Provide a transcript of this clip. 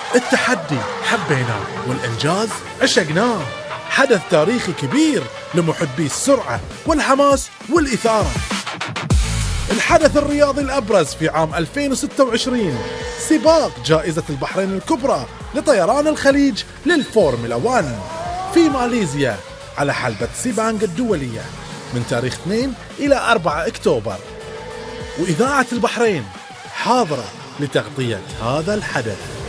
التحدي حبيناه والإنجاز عشقناه. حدث تاريخي كبير لمحبي السرعة والحماس والإثارة. الحدث الرياضي الأبرز في عام 2026 سباق جائزة البحرين الكبرى لطيران الخليج للفورمولا 1 في ماليزيا على حلبة سيبانغ الدولية من تاريخ 2 إلى 4 أكتوبر، وإذاعة البحرين حاضرة لتغطية هذا الحدث.